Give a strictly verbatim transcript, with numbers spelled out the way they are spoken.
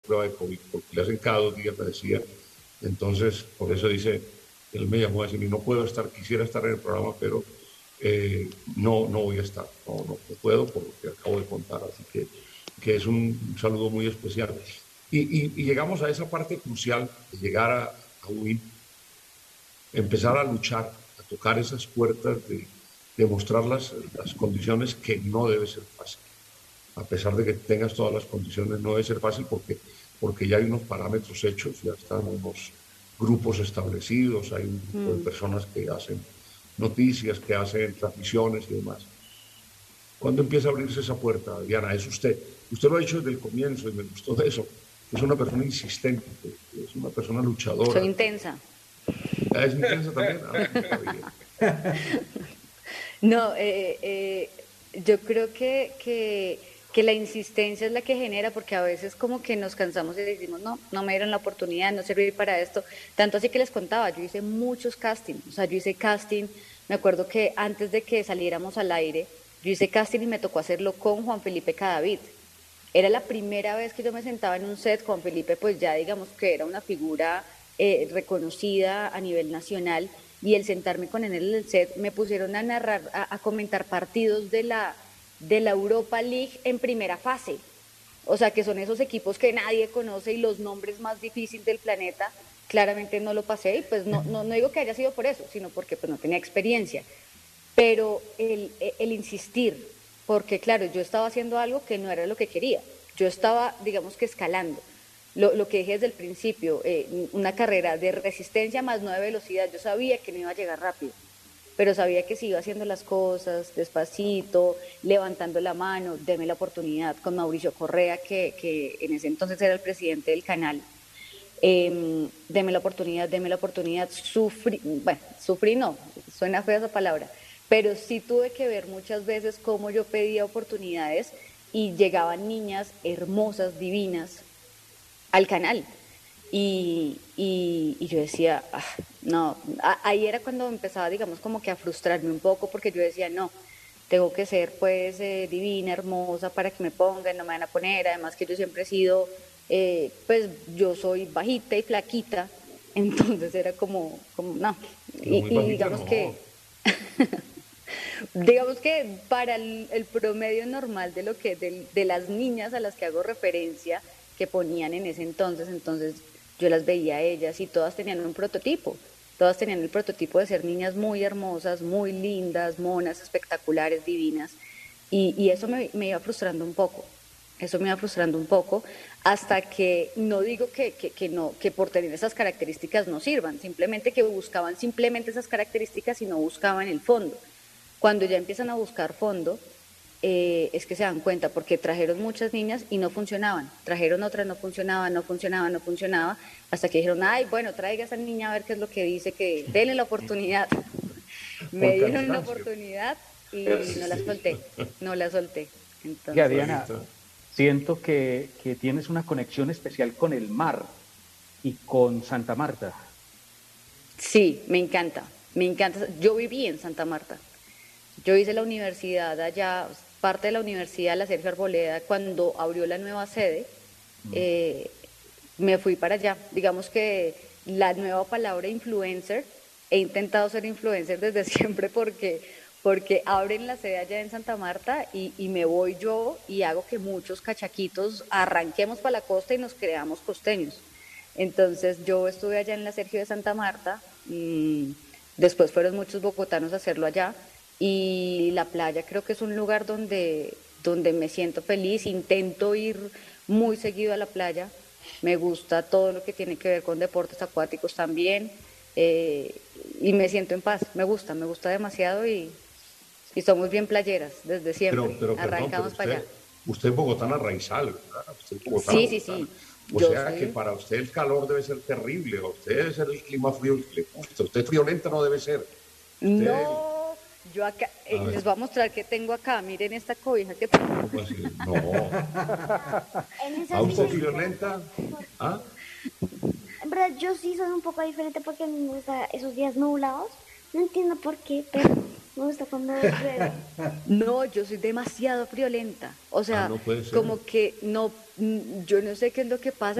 prueba de COVID, porque le hacen cada dos días, me decía. Entonces, por eso dice, él me llamó a decir, no puedo estar, quisiera estar en el programa, pero eh, no, no voy a estar, no, no, no puedo por lo que acabo de contar, así que, que es un, un saludo muy especial. Y, y, y llegamos a esa parte crucial de llegar a, a U I N, empezar a luchar, a tocar esas puertas de, de mostrar las, las condiciones que no debe ser fácil. A pesar de que tengas todas las condiciones, no debe ser fácil porque, porque ya hay unos parámetros hechos, ya están unos grupos establecidos, hay un grupo de Mm. personas que hacen noticias, que hacen transmisiones y demás. ¿Cuándo empieza a abrirse esa puerta, Diana? Es usted. Usted lo ha dicho desde el comienzo y me gustó de eso. Es una persona insistente, es una persona Soy luchadora. intensa. Ah, ¿es intensa también? Ah, qué maravilla. No, eh, eh, yo creo que, que, que la insistencia es la que genera, porque a veces como que nos cansamos y decimos, no, no me dieron la oportunidad, no serví para esto. Tanto así que les contaba, yo hice muchos castings, o sea, yo hice casting, me acuerdo que antes de que saliéramos al aire, yo hice casting y me tocó hacerlo con Juan Felipe Cadavid. Era la primera vez que yo me sentaba en un set. Juan Felipe pues ya digamos que era una figura eh, reconocida a nivel nacional, y el sentarme con él en el set me pusieron a narrar, a, a comentar partidos de la, de la Europa League en primera fase. O sea, que son esos equipos que nadie conoce y los nombres más difíciles del planeta. Claramente no lo pasé y pues no, no, no digo que haya sido por eso, sino porque pues no tenía experiencia. Pero el, el insistir, porque claro, yo estaba haciendo algo que no era lo que quería, yo estaba, digamos que escalando, lo, lo que dije desde el principio, eh, una carrera de resistencia más no de velocidad. Yo sabía que no iba a llegar rápido, pero sabía que si iba haciendo las cosas despacito, levantando la mano, deme la oportunidad, con Mauricio Correa, que, que en ese entonces era el presidente del canal, eh, deme la oportunidad, deme la oportunidad, sufrí, bueno, sufrí no, suena fea esa palabra, pero sí tuve que ver muchas veces cómo yo pedía oportunidades y llegaban niñas hermosas, divinas, al canal. Y, y, y yo decía, ah, no, a- ahí era cuando empezaba, digamos, como que a frustrarme un poco, porque yo decía, no, tengo que ser pues eh, divina, hermosa para que me pongan, no me van a poner, además que yo siempre he sido, eh, pues yo soy bajita y flaquita, entonces era como, como no, No, y, muy y bajita, digamos no. que digamos que para el, el promedio normal de lo que de, de las niñas a las que hago referencia que ponían en ese entonces, entonces yo las veía a ellas y todas tenían un prototipo, todas tenían el prototipo de ser niñas muy hermosas, muy lindas, monas, espectaculares, divinas, y, y eso me, me iba frustrando un poco, eso me iba frustrando un poco, hasta que no digo que, que, que no, que por tener esas características no sirvan, simplemente que buscaban simplemente esas características y no buscaban el fondo. Cuando ya empiezan a buscar fondo, eh, es que se dan cuenta, porque trajeron muchas niñas y no funcionaban, trajeron otras, no funcionaban, no funcionaban, no funcionaba, hasta que dijeron, ay, bueno, traiga a esa niña a ver qué es lo que dice, que denle la oportunidad. Me Por dieron la cansancio. oportunidad y no la Persistente. solté, no la solté. Oiga, Entonces, Diana, Clarita. siento que, que tienes una conexión especial con el mar y con Santa Marta. sí, me encanta, me encanta. Yo viví en Santa Marta. Yo hice la universidad allá, parte de la universidad, la Sergio Arboleda, cuando abrió la nueva sede, eh, me fui para allá. Digamos que la nueva palabra influencer, he intentado ser influencer desde siempre porque, porque abren la sede allá en Santa Marta y, y me voy yo y hago que muchos cachaquitos arranquemos para la costa y nos creamos costeños. Entonces yo estuve allá en la Sergio de Santa Marta, y después fueron muchos bogotanos a hacerlo allá, y la playa creo que es un lugar donde, donde me siento feliz, intento ir muy seguido a la playa, me gusta todo lo que tiene que ver con deportes acuáticos también, eh, y me siento en paz, me gusta, me gusta demasiado, y, y somos bien playeras desde Pero, siempre, pero perdón, pero arrancamos para usted, allá. usted es bogotana raizal, ¿verdad? Usted es bogotana, Sí, sí, bogotana. sí, O yo sea que soy. para usted el calor debe ser terrible, a usted debe ser el clima frío el que le gusta. Usted friolenta no debe ser. Usted, No, yo acá, a eh, ver, les voy a mostrar que tengo acá, miren esta cobija que tengo. ¿cómo así? No. En ¿A esas usted días, friolenta? ¿Ah? en verdad yo sí soy un poco diferente porque a mí me gusta esos días nublados. No entiendo por qué, pero me gusta cuando llueve. No, yo soy demasiado friolenta, o Ah, sea, no puede ser. como que no, mm, yo no sé qué es lo que pasa.